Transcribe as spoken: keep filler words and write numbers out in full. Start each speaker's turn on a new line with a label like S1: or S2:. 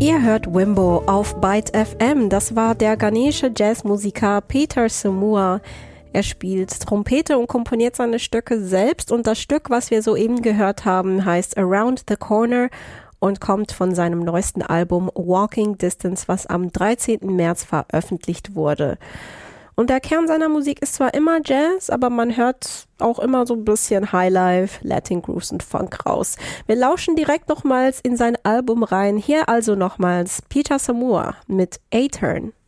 S1: Ihr hört Wimbo auf Byte F M. Das war der ghanesische Jazzmusiker Peter Samoa. Er spielt Trompete und komponiert seine Stücke selbst. Und das Stück, was wir soeben gehört haben, heißt Around the Corner und kommt von seinem neuesten Album Walking Distance, was am dreizehnten März veröffentlicht wurde. Und der Kern seiner Musik ist zwar immer Jazz, aber man hört auch immer so ein bisschen Highlife, Latin Grooves und Funk raus. Wir lauschen direkt nochmals in sein Album rein. Hier also nochmals Peter Samoa mit A-Turn.